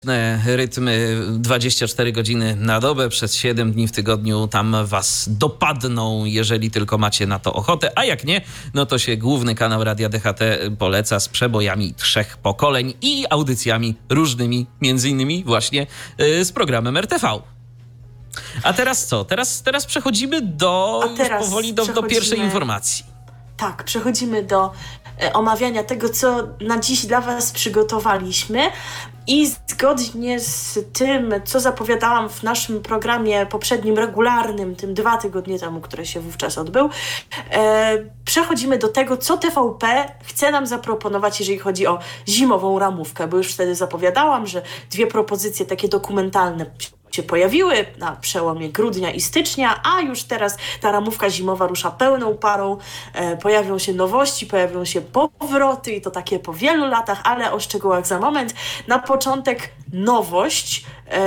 Rytmy 24 godziny na dobę przez 7 dni w tygodniu tam was dopadną, jeżeli tylko macie na to ochotę, a jak nie, no to się główny kanał Radia DHT poleca z przebojami 3 pokoleń i audycjami różnymi, między innymi właśnie z programem RTV. A teraz co? Teraz przechodzimy powoli do pierwszej informacji. Tak, przechodzimy do omawiania tego, co na dziś dla was przygotowaliśmy. I zgodnie z tym, co zapowiadałam w naszym programie poprzednim, regularnym, tym 2 tygodnie temu, który się wówczas odbył, przechodzimy do tego, co TVP chce nam zaproponować, jeżeli chodzi o zimową ramówkę, bo już wtedy zapowiadałam, że 2 propozycje takie dokumentalne się pojawiły na przełomie grudnia i stycznia, a już teraz ta ramówka zimowa rusza pełną parą. Pojawią się nowości, pojawią się powroty i to takie po wielu latach, ale o szczegółach za moment. Na początek nowość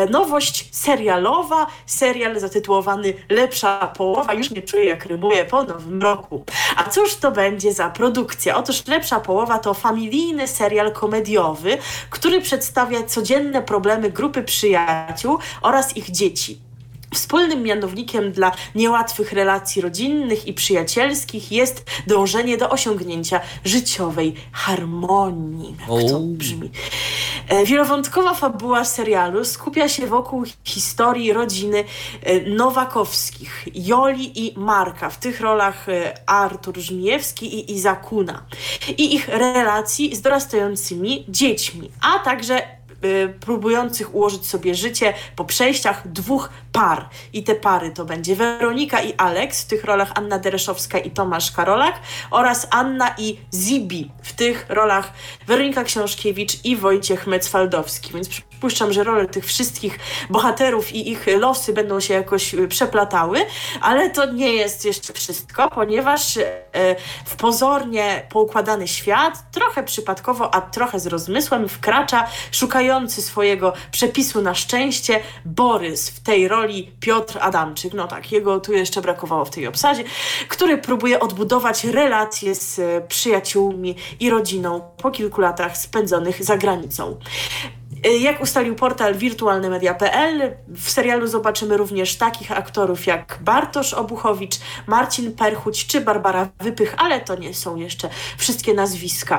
serialowa, serial zatytułowany Lepsza połowa. Już nie czuję, jak rymuję po nowym roku. A cóż to będzie za produkcja? Otóż Lepsza połowa to familijny serial komediowy, który przedstawia codzienne problemy grupy przyjaciół oraz ich dzieci. Wspólnym mianownikiem dla niełatwych relacji rodzinnych i przyjacielskich jest dążenie do osiągnięcia życiowej harmonii. Jak to brzmi. Wielowątkowa fabuła serialu skupia się wokół historii rodziny Nowakowskich, Joli i Marka. W tych rolach Artur Żmijewski i Iza Kuna. I ich relacji z dorastającymi dziećmi, a także próbujących ułożyć sobie życie po przejściach 2 par. I te pary to będzie Weronika i Aleks, w tych rolach Anna Dereszowska i Tomasz Karolak, oraz Anna i Zibi, w tych rolach Weronika Książkiewicz i Wojciech Mecwaldowski. Więc przypuszczam, że role tych wszystkich bohaterów i ich losy będą się jakoś przeplatały, ale to nie jest jeszcze wszystko, ponieważ w pozornie poukładany świat, trochę przypadkowo, a trochę z rozmysłem, wkracza szukający swojego przepisu na szczęście Borys, w tej roli Piotr Adamczyk. No tak, jego tu jeszcze brakowało w tej obsadzie, który próbuje odbudować relacje z przyjaciółmi i rodziną po kilku latach spędzonych za granicą. Jak ustalił portal wirtualnymedia.pl, w serialu zobaczymy również takich aktorów jak Bartosz Obuchowicz, Marcin Perchuć czy Barbara Wypych, ale to nie są jeszcze wszystkie nazwiska.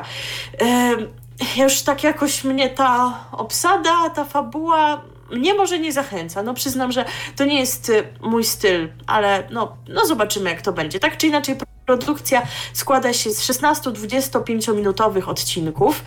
Już tak jakoś mnie ta obsada, ta fabuła mnie może nie zachęca. No przyznam, że to nie jest mój styl, ale no zobaczymy, jak to będzie. Tak czy inaczej, produkcja składa się z 16-25-minutowych odcinków.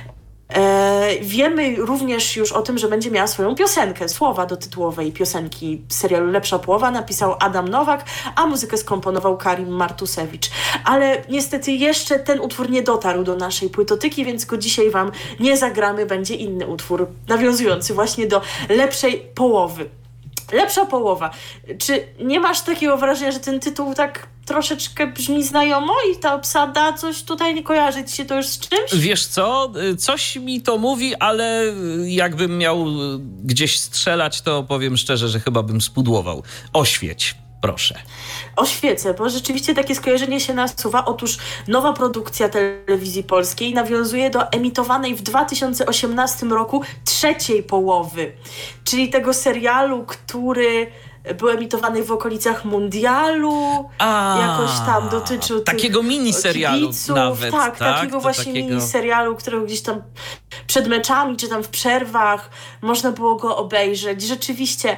Wiemy również już o tym, że będzie miała swoją piosenkę. Słowa do tytułowej piosenki serialu Lepsza połowa napisał Adam Nowak, a muzykę skomponował Karim Martusewicz. Ale niestety jeszcze ten utwór nie dotarł do naszej płytotyki, więc go dzisiaj wam nie zagramy. Będzie inny utwór nawiązujący właśnie do lepszej połowy. Lepsza połowa. Czy nie masz takiego wrażenia, że ten tytuł tak troszeczkę brzmi znajomo i ta obsada coś tutaj nie kojarzy ci się to już z czymś? Wiesz co, coś mi to mówi, ale jakbym miał gdzieś strzelać, to powiem szczerze, że chyba bym spudłował. Oświeć, proszę. Oświecę, bo rzeczywiście takie skojarzenie się nasuwa. Otóż nowa produkcja telewizji polskiej nawiązuje do emitowanej w 2018 roku trzeciej połowy, czyli tego serialu, który był emitowany w okolicach mundialu, jakoś tam dotyczył takiego miniserialu kibiców, nawet. Takiego właśnie miniserialu, którego gdzieś tam przed meczami, czy tam w przerwach można było go obejrzeć. Rzeczywiście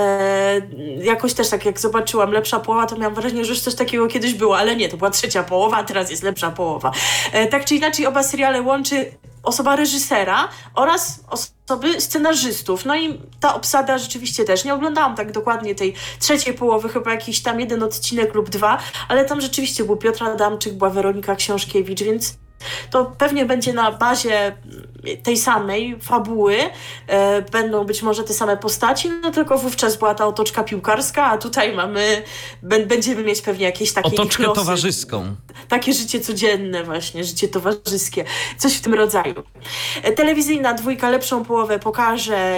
jakoś też tak jak zobaczyłam Lepsza połowa, to miałam wrażenie, że już coś takiego kiedyś było, ale nie, to była trzecia połowa, a teraz jest Lepsza połowa. Tak czy inaczej oba seriale łączy osoba reżysera oraz osoby scenarzystów. No i ta obsada rzeczywiście też. Nie oglądałam tak dokładnie tej trzeciej połowy, chyba jakiś tam 1 odcinek lub 2, ale tam rzeczywiście był Piotr Adamczyk, była Weronika Książkiewicz, więc to pewnie będzie na bazie tej samej fabuły, będą być może te same postaci, no tylko wówczas była ta otoczka piłkarska, a tutaj będziemy mieć pewnie jakieś takie otoczkę towarzyską. Takie życie codzienne właśnie, życie towarzyskie, coś w tym rodzaju. Telewizyjna dwójka Lepszą połowę pokaże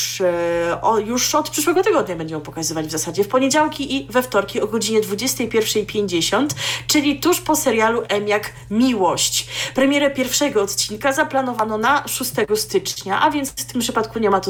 już od przyszłego tygodnia, będzie ją pokazywać w zasadzie w poniedziałki i we wtorki o godzinie 21:50, czyli tuż po serialu M jak Miłość. Premierę pierwszego odcinka zaplanowano na na 6 stycznia, a więc w tym przypadku nie ma to